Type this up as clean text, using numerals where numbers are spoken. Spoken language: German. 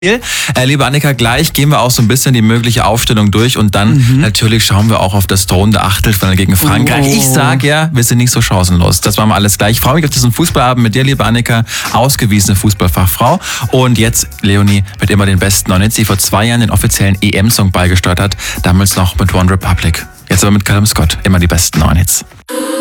Liebe Annika, gleich gehen wir auch so ein bisschen die mögliche Aufstellung durch und dann natürlich schauen wir auch auf das drohende Achtelfinale gegen Frankreich. Ich sag ja, wir sind nicht so chancenlos. Das machen wir alles gleich. Ich freue mich auf diesen Fußballabend mit dir, liebe Annika, ausgewiesene Fußballfachfrau. Und jetzt, Leonie, mit immer den besten neuen Hits, die vor 2 Jahren den offiziellen EM-Song beigesteuert hat. Damals noch mit One Republic. Jetzt aber mit Callum Scott. Immer die besten neuen Hits.